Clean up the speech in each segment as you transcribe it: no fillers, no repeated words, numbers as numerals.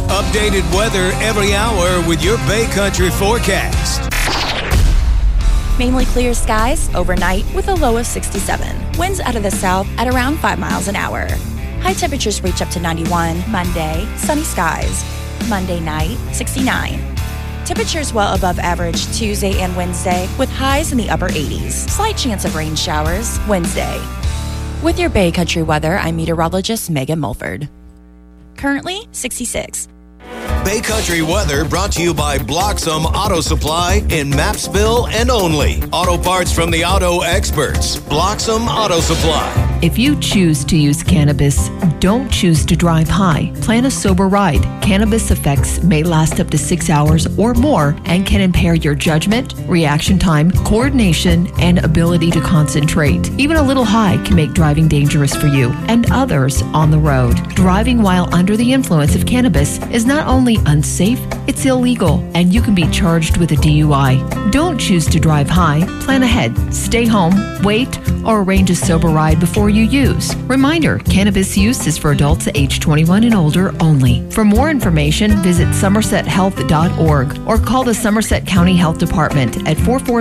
Updated weather every hour with your Bay Country forecast. Mainly clear skies overnight with a low of 67. Winds out of the south at around 5 miles an hour. High temperatures reach up to 91 Monday, sunny skies. Monday night, 69. Temperatures well above average Tuesday and Wednesday with highs in the upper 80s. Slight chance of rain showers Wednesday. With your Bay Country weather, I'm meteorologist Megan Mulford. Currently, 66. Bay Country weather brought to you by Bloxham Auto Supply in Mapsville and Only. Auto parts from the auto experts. Bloxham Auto Supply. If you choose to use cannabis, don't choose to drive high. Plan a sober ride. Cannabis effects may last up to 6 hours or more and can impair your judgment, reaction time, coordination, and ability to concentrate. Even a little high can make driving dangerous for you and others on the road. Driving while under the influence of cannabis is not only unsafe, it's illegal, and you can be charged with a DUI. Don't choose to drive high. Plan ahead. Stay home, wait, or arrange a sober ride before you use. Reminder, cannabis use is for adults age 21 and older only. For more information, visit somersethealth.org or call the Somerset County Health Department at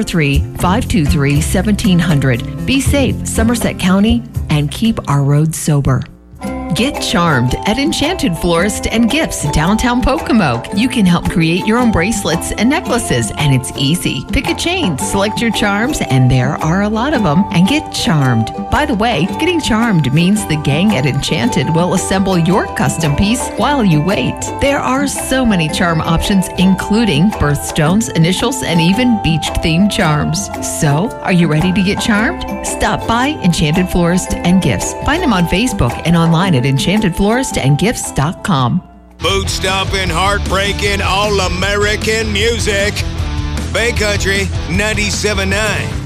443-523-1700. Be safe, Somerset County, and keep our roads sober. Get charmed at Enchanted Florist and Gifts, downtown Pocomoke. You can help create your own bracelets and necklaces, and it's easy. Pick a chain, select your charms, and there are a lot of them, and get charmed. By the way, getting charmed means the gang at Enchanted will assemble your custom piece while you wait. There are so many charm options, including birthstones, initials, and even beach-themed charms. So, are you ready to get charmed? Stop by Enchanted Florist and Gifts. Find them on Facebook and online at enchantedfloristandgifts.com. Boot stomping, heartbreaking, all-American music. Bay Country 97.9.